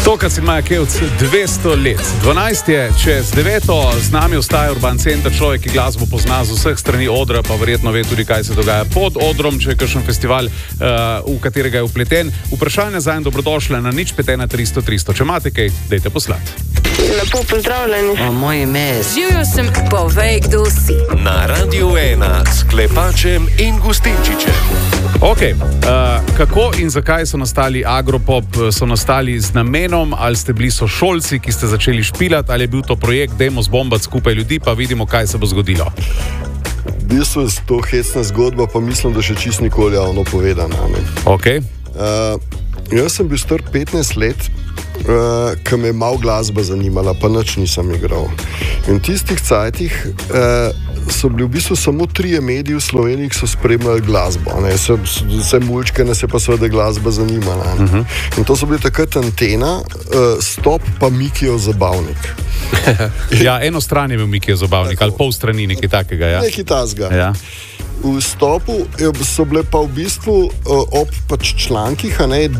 Tokrat si Maja Kevc 200 let. 12 je čez 9. Z nami ostaja Urban Center, človek, ki glasbo pozna z vseh strani odra, pa verjetno ve tudi, kaj se dogaja pod odrom, če je kakšen festival, v katerega je upleten. Vprašanje zanj dobrodošle na 051 300 300. Če imate kaj, dajte poslati. Lepo pozdravljeni. Moje ime je... Živjo sem, povej, kdo si. Na Radio 1 s Klepačem in Gustinčičem. Ok, kako in zakaj so nastali Agropop? So nastali z namenom, ali ste bili sošolci, ki ste začeli špilati, ali je bil to projekt, dajmo zbombati skupaj ljudi, pa vidimo, kaj se bo zgodilo? V bistvu je to hecna zgodba, pa mislim, da še čist nikoli javno povedana. Ok. Jaz sem bil star 15 let, ko me je malo glasba zanimala, pa nič nisem igral. In v tistih cajtih so bili v bistvu samo 3 mediji v Sloveniji, ki so spremljali glasbo. Vse mulčke nas je pa seveda glasba zanimala. In to so bili takrat Antena, Stop pa Mikijev Zabavnik. Ja, eno stran je bil Mikijev Zabavnik, ali pol strani, nekaj takega. Ja? Nekaj tasga. Ja. V Stopu so bile pa v bistvu ob člankih,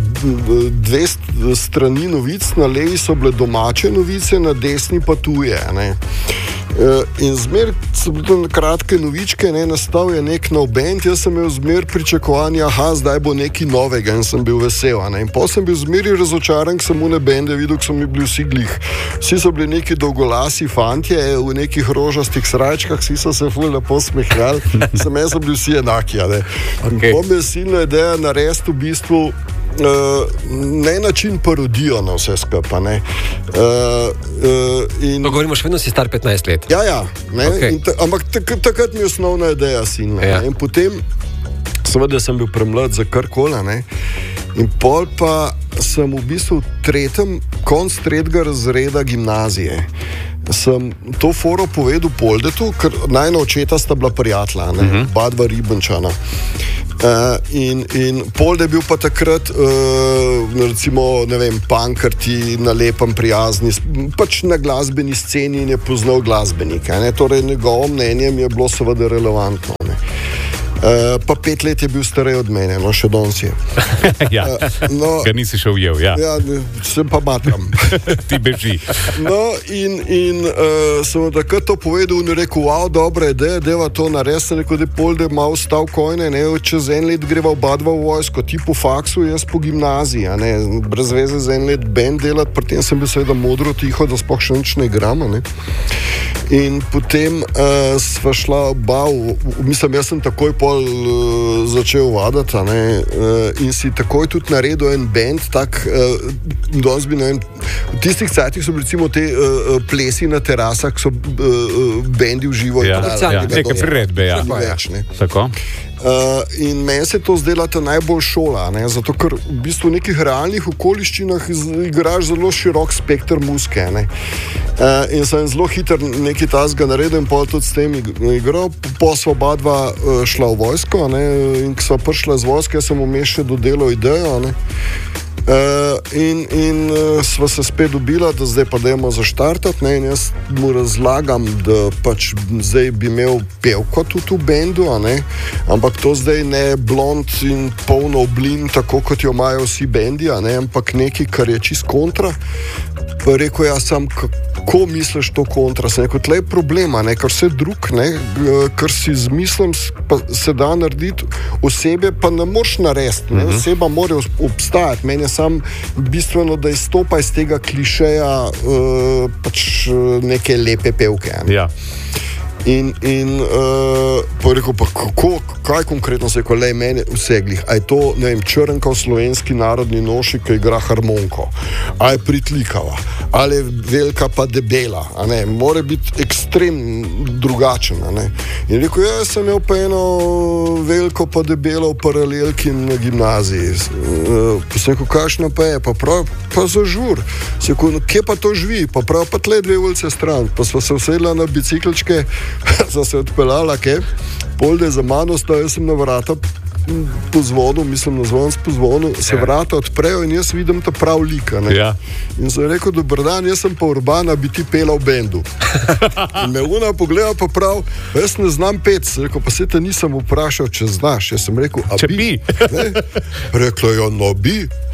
2 strani novic, na levi so bile domače novice, na desni pa tuje. In zmer so bile kratke novičke, nastal je nek nov band, jaz sem imel zmer pričakovanje, zdaj bo nekaj novega in sem bil vesel. In potem sem bil zmeri razočaran, ko sem une bende videl, ko so mi bili vsi glih. Vsi so bili neki dolgolasi fantje v nekih rožastih srajčkah, vsi so se ful lepo smehljali, so bili vsi enaki. Okay. Potem je silna ideja narediti v bistvu na način parodijo na vse skupaj. Govorimo, še vedno si star 15 let. Ja. Okay. Ampak takrat mi je osnovna ideja silna. Ja. In potem, seveda sem bil premlad za karkoli. In pol pa sem v bistvu konc 3. razreda gimnazije. Sem to foro povedal Poldetu, ker najna očeta sta bila prijatelja, Badva Ribenčana. In Polde je bil pa takrat, recimo, pankrti na lepem, prijazni, pač na glasbeni sceni in je poznal glasbenika. Torej, njegovo mnenje mi je bilo seveda relevantno. Pa 5 let je bil starej od mene, še danes je. Ja, ga nisi še ujel, ja. Ja, se pa matram. Ti beži. In sem takrat to povedal in rekel, dobra ideja, deva to narediti, rekel, da je Polde malo stav kojne, čez 1 let greva Badva v vojsko, ti po faksu, jaz po gimnaziji, brez veze za 1 let band delati, pri tem sem bil seveda modro tiho, da sploh še nič ne igram, In potem sva šla mislim, jaz sem takoj začel vadati, in si takoj tudi naredil en band, v tistih cajtih so recimo te plesi na terasah, so bendi v živo. Neke priredbe, ja. Tako. In meni se to zdela ta najbolj šola, zato ker v bistvu v nekih realnih okoliščinah igraš zelo širok spekter muzike. In sem zelo hiter nekaj tasga naredil in pol tudi s tem igral. Po sva Badva šla v vojsko, in ko sva prišla z vojske, sem vmes še dodelal idejo. In sva se spet dobila, da zdaj pa dajmo zaštartati, in jaz mu razlagam, da pač zdaj bi imel pevko tudi v bendu, ampak to zdaj ne blond in polno oblin, tako kot jo imajo vsi bendi, ampak nekaj, kar je čist kontra. Pa rekel, sam, kako misliš to kontra? Sem rekel, tle je problema, ker vse drug, kar si z mislim se da narediti, osebe pa ne moreš narediti, oseba mora obstajati. Meni je sam bistveno, da izstopa iz tega klišeja pač neke lepe pevke. Ja. In pa rekel, pa kaj konkretno se je, ko meni vse glih, a je to, Črnka v Slovenski narodni noši, ki igra harmonko, a je pritlikava, ali je velika pa debela, mora biti ekstrem drugačen. In rekel, jaz sem imel pa eno veliko pa debelo v paralelki na gimnaziji. Pa sem rekel, kakšno pa je, pa prav, pa za žur. Sem rekel, kje pa to živi, pa prav, pa tle 2 ulice stran, pa sva se usedla na biciklčke, sva se odpeljala, Polde za mano sta, jaz sem na vrata po zvonu, mislim na zvonc po zvonu, se vrata odprejo in jaz vidim ta prav lika. Ja. In sem rekel, dober dan, jaz sem pa Urbana, bi ti pela v bendu. In me ona pogleda pa prav, jaz ne znam pet. Sem rekel, pa se te nisem vprašal, če znaš. Jaz sem rekel, a če bi? Rekla, ja, no bi.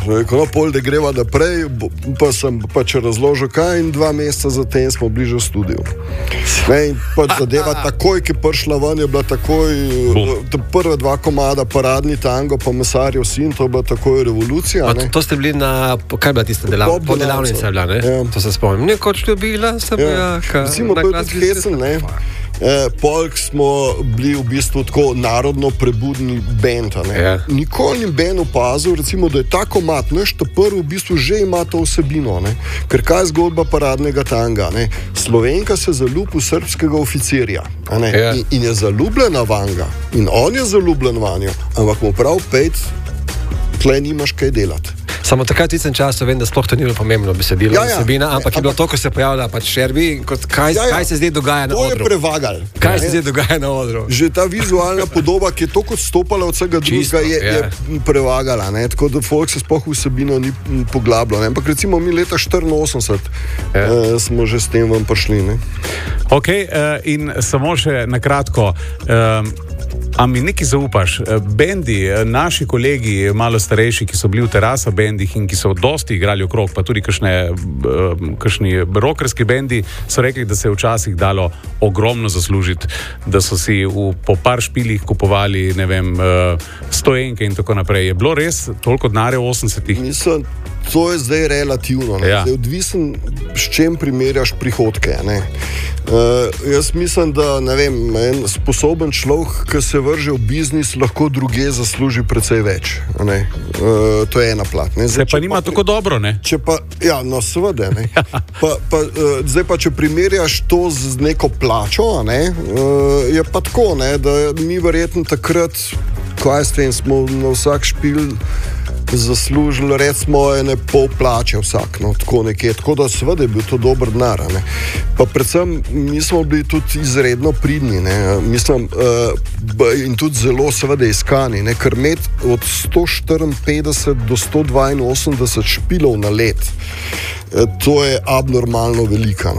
Rekel, no, pol, da greva naprej, pa sem pač razložil, kaj, in 2 meseca zatem smo bliže v studiu. Ne, in pač zadeva takoj, ki je prišla ven, je bila takoj, prve 2 komada, Paradni tango, pa Mesarjev sin, to je bila takoj revolucija. To ste bili na, kaj je bila tista delavnica? Po delavnica je bila, ne? Ja. To se spomnim. Nekoč ljubila sem jaka. Recimo, to je tudi hecen, ne? Polk smo bili v bistvu tako narodno prebudni bend. Nikoli ni bend opazil, recimo, da je ta komad, naš ta prvi v bistvu že ima to vsebino. Ne? Ker kaj je zgodba Paradnega tanga? Ne? Slovenka se zaljubi v srbskega oficirja in je zaljubljena vanga in on je zaljubljen vanjo, ampak mu prav pejt, tle nimaš kaj delati. Samo takrat v tistem času vem, da sploh to ni bilo pomembno besedilo, vsebina, ampak je bilo to, ko se pojavlja pač Šerbi, kaj se zdaj dogaja na odru. To je prevagal. Kaj se zdaj dogaja na odru? Že ta vizualna podoba, ki je toliko odstopala od vsega drugega, je prevagala. Ne? Tako da folk se sploh vsebino ni poglabljal. Ampak recimo mi leta 84 smo že s tem vam prišli. Ne? Ok, in samo še na kratko. A mi nekaj zaupaš? Bendi, naši kolegi, malo starejši, ki so bili v Terasa bendih in ki so dosti igrali okrog, pa tudi kakšni rockerski bendi, so rekli, da se je včasih dalo ogromno zaslužiti, da so si po par špilih kupovali, ne vem, stojenke in tako naprej. Je bilo res toliko denarja v 80-ih? Mislim, to je zdaj relativno. Zdaj odvisen, s čem primerjaš prihodke. Jaz mislim, da en sposoben človek, ki se vrže v biznis, lahko druge zasluži precej več. To je ena plat. Se pa nima tako dobro, ne? No seveda. Zdaj pa, če primerjaš to z neko plačo, je pa tako, da mi verjetno takrat, kaj s tem, smo na vsak špil zaslužili recimo pol plače vsak, tako nekje. Tako da seveda je bil to dober denar. Pa predvsem mi smo bili tudi izredno pridni, mislim, in tudi zelo seveda iskani, ker imeti od 154 do 182 špilov na let, to je abnormalno velika.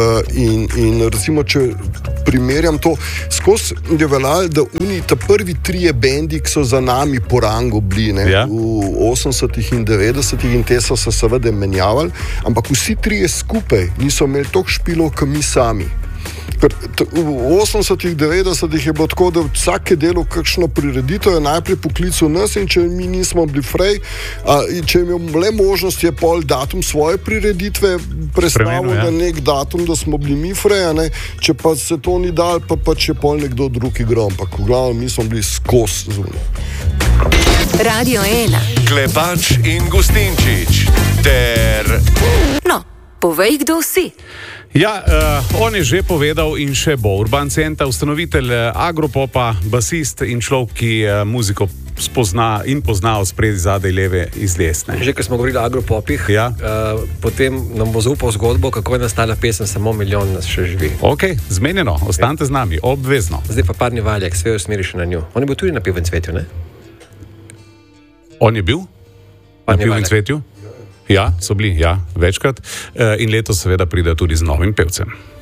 In recimo, če primerjam to, skozi je veljalo, da ta prvi 3 bendi, ki so za nami po rangu bili, v 80-ih in 90-ih, in te so se seveda menjavali, ampak vsi 3 skupaj niso imeli toliko špilov, kot mi sami. Ker v 80-ih, 90-ih je bilo tako, da vsake delo kakšno prireditev je najprej poklical nas, in če mi nismo bili frej, če je imel le možnost, je pol datum svoje prireditve prestavil na nek datum, da smo bili mi frej, če pa se to ni dal, pa če pol nekdo drug igral, ampak v glavnem mi smo bili skozi zunaj. Radio 1. Klepač in Gustinčič ter... No, povej, kdo si. Ja, on je že povedal in še bo. Urban Centa, ustanovitelj Agropopa, basist in človek, ki muziko spozna in pozna od spredi, zadaj, leve, iz desne. Že, ko smo govorili o Agropopih, potem nam bo zaupal zgodbo, kako je nastala pesem Samo milijon nas še živi. Ok, zmenjeno, ostanite z nami, obvezno. Zdaj pa Parni valjak, sve usmeri še na njo. On je bil tudi na Pivem cvetju, ne? On je bil na Pivem cvetju? Ja, so bili, večkrat. In letos seveda pride tudi z novim pevcem.